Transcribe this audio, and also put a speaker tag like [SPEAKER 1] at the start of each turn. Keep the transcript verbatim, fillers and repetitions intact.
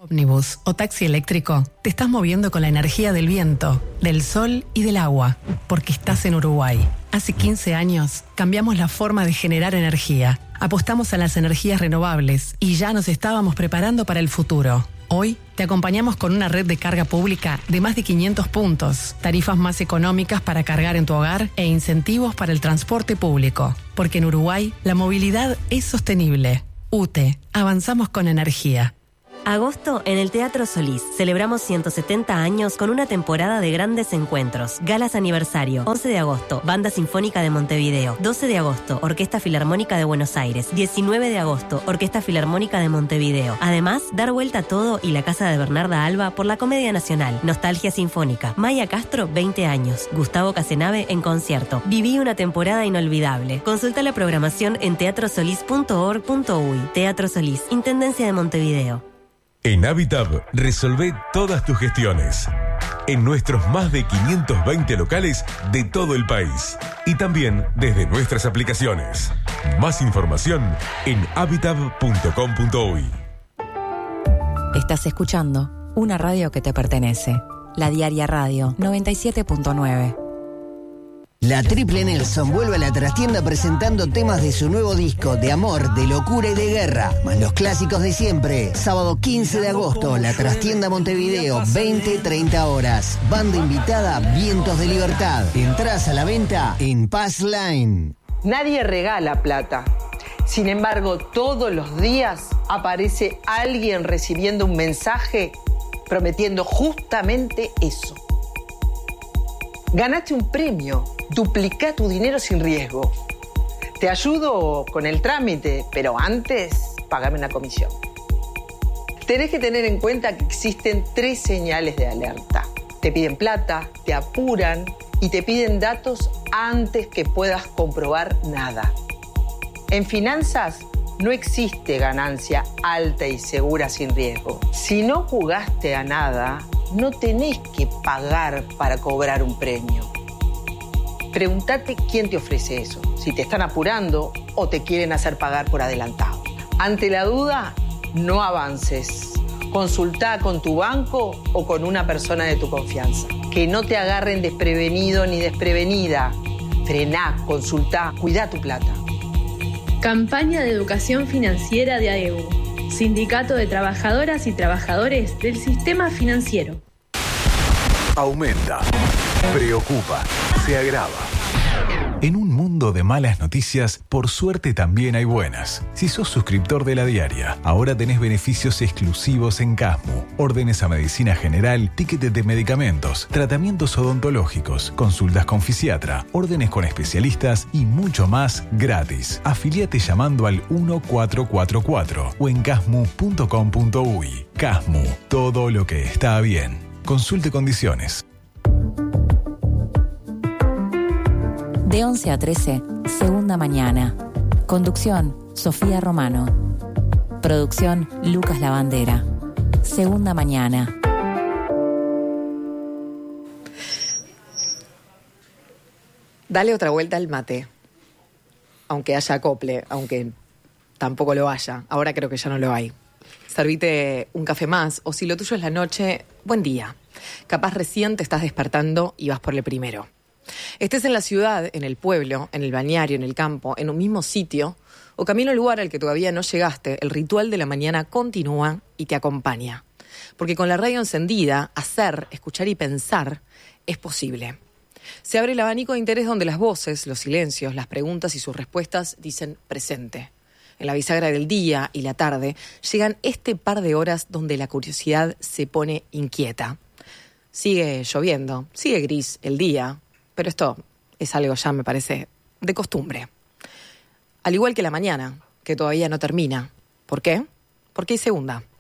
[SPEAKER 1] Ómnibus o taxi eléctrico, te estás moviendo con la energía del viento, del sol y del agua, porque estás en Uruguay. Hace quince años cambiamos la forma de generar energía, apostamos a las energías renovables y ya nos estábamos preparando para el futuro. Hoy te acompañamos con una red de carga pública de más de quinientos puntos, tarifas más económicas para cargar en tu hogar e incentivos para el transporte público. Porque en Uruguay la movilidad es sostenible. U T E, avanzamos con energía.
[SPEAKER 2] Agosto en el Teatro Solís. Celebramos ciento setenta años con una temporada de grandes encuentros. Galas aniversario. once de agosto, Banda Sinfónica de Montevideo. doce de agosto, Orquesta Filarmónica de Buenos Aires. diecinueve de agosto, Orquesta Filarmónica de Montevideo. Además, Dar Vuelta a Todo y la Casa de Bernarda Alba por la Comedia Nacional. Nostalgia Sinfónica. Maya Castro, veinte años. Gustavo Casenave en concierto. Viví una temporada inolvidable. Consulta la programación en teatro solís punto org punto uy. Teatro Solís, Intendencia de Montevideo.
[SPEAKER 3] En Habitab, resolvé todas tus gestiones. En nuestros más de quinientos veinte locales de todo el país. Y también desde nuestras aplicaciones. Más información en habitab punto com punto uy.
[SPEAKER 4] Estás escuchando una radio que te pertenece. La Diaria Radio noventa y siete punto nueve.
[SPEAKER 5] La Triple Nelson vuelve a la trastienda presentando temas de su nuevo disco de amor, de locura y de guerra, más los clásicos de siempre. Sábado quince de agosto, la trastienda Montevideo, veinte treinta horas. Banda invitada, Vientos de Libertad. Entrás a la venta en Pass Line.
[SPEAKER 6] Nadie regala plata. Sin embargo, todos los días aparece alguien recibiendo un mensaje prometiendo justamente eso. Ganaste un premio. Duplica tu dinero sin riesgo. Te ayudo con el trámite, pero antes, págame una comisión. Tenés que tener en cuenta que existen tres señales de alerta. Te piden plata, te apuran y te piden datos antes que puedas comprobar nada. En finanzas no existe ganancia alta y segura sin riesgo. Si no jugaste a nada, no tenés que pagar para cobrar un premio. Pregúntate quién te ofrece eso, si te están apurando o te quieren hacer pagar por adelantado. Ante la duda, no avances. Consultá con tu banco o con una persona de tu confianza. Que no te agarren desprevenido ni desprevenida. Frená, consultá, cuidá tu plata.
[SPEAKER 7] Campaña de Educación Financiera de A E U. Sindicato de Trabajadoras y Trabajadores del Sistema Financiero.
[SPEAKER 8] Aumenta, preocupa, se agrava. En un mundo de malas noticias, por suerte también hay buenas. Si sos suscriptor de La Diaria, ahora tenés beneficios exclusivos en Casmu. Órdenes a medicina general, tickets de medicamentos, tratamientos odontológicos, consultas con fisiatra, órdenes con especialistas y mucho más gratis. Afiliate llamando al uno cuatro cuatro cuatro o en casmu punto com punto uy. Casmu, todo lo que está bien. Consulte condiciones.
[SPEAKER 4] De once a trece, Segunda Mañana. Conducción, Sofía Romano. Producción, Lucas Lavandera. Segunda Mañana.
[SPEAKER 9] Dale otra vuelta al mate. Aunque haya acople, aunque tampoco lo haya. Ahora creo que ya no lo hay. Servite un café más, o si lo tuyo es la noche, buen día. Capaz recién te estás despertando y vas por el primero. Estés en la ciudad, en el pueblo, en el balneario, en el campo, en un mismo sitio, o camino al lugar al que todavía no llegaste, el ritual de la mañana continúa y te acompaña. Porque con la radio encendida, hacer, escuchar y pensar es posible. Se abre el abanico de interés donde las voces, los silencios, las preguntas y sus respuestas dicen presente. En la bisagra del día y la tarde llegan este par de horas donde la curiosidad se pone inquieta. Sigue lloviendo, sigue gris el día, pero esto es algo ya, me parece, de costumbre. Al igual que la mañana, que todavía no termina. ¿Por qué? Porque hay segunda.